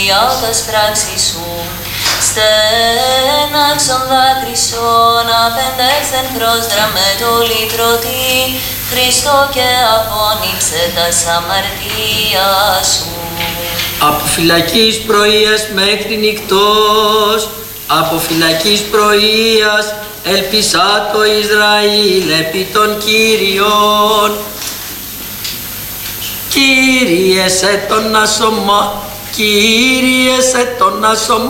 τας πράξης σου. Στέναξον δάκρυσον απεντέξεν πρόσδρα με το λυτρωτή, Χριστό και απόνυψε τας αμαρτία σου. Από φυλακής πρωίας μέχρι νυκτός, από φυλακής πρωίας ελπισά το Ισραήλ επί των Κύριων. Κύριε σε τον ασωμά, Κύριε σε τον ασωμά.